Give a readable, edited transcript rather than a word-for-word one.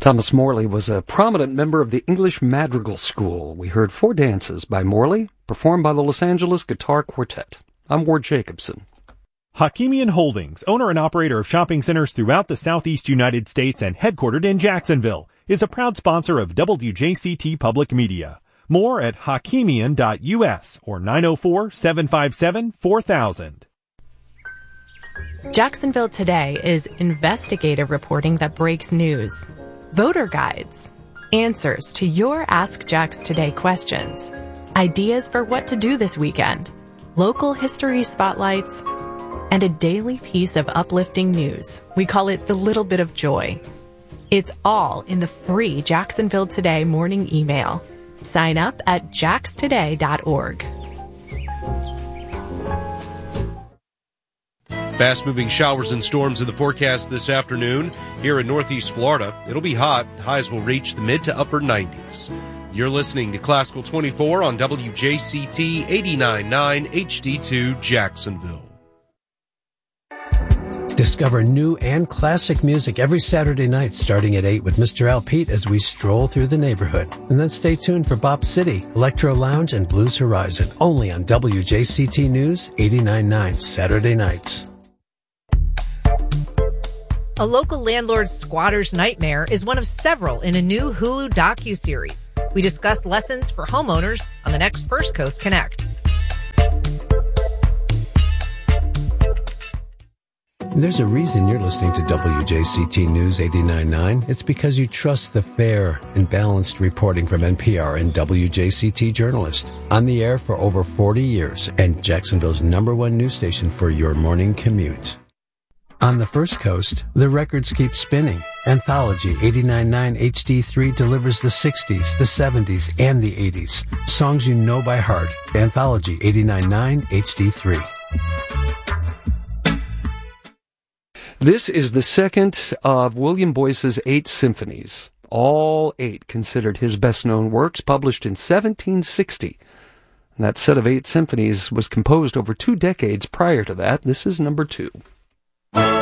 Thomas Morley was a prominent member of the English Madrigal School. We heard 4 dances by Morley, performed by the Los Angeles Guitar Quartet. I'm Ward Jacobson. Hakimian Holdings, owner and operator of shopping centers throughout the southeast United States and headquartered in Jacksonville, is a proud sponsor of WJCT Public Media. More at hakimian.us or 904-757-4000. Jacksonville Today is investigative reporting that breaks news. Voter guides, answers to your Ask Jax Today questions, ideas for what to do this weekend, local history spotlights, and a daily piece of uplifting news. We call it the little bit of joy. It's all in the free Jacksonville Today morning email. Sign up at jaxtoday.org. Fast-moving showers and storms in the forecast this afternoon. Here in northeast Florida, it'll be hot. Highs will reach the mid to upper 90s. You're listening to Classical 24 on WJCT 89.9 HD2 Jacksonville. Discover new and classic music every Saturday night starting at 8 with Mr. Al Pete as we stroll through the neighborhood. And then stay tuned for Bop City, Electro Lounge, and Blues Horizon, only on WJCT News 89.9 Saturday nights. A local landlord's squatter's nightmare is one of several in a new Hulu docuseries. We discuss lessons for homeowners on the next First Coast Connect. There's a reason you're listening to WJCT News 89.9. It's because you trust the fair and balanced reporting from NPR and WJCT journalists. On the air for over 40 years and Jacksonville's #1 news station for your morning commute. On the First Coast, the records keep spinning. Anthology 89.9 HD3 delivers the 60s, the 70s, and the 80s. Songs you know by heart. Anthology 89.9 HD3. This is the second of William Boyce's 8 symphonies, all 8 considered his best-known works, published in 1760. And that set of 8 symphonies was composed over 2 decades prior to that. This is number 2.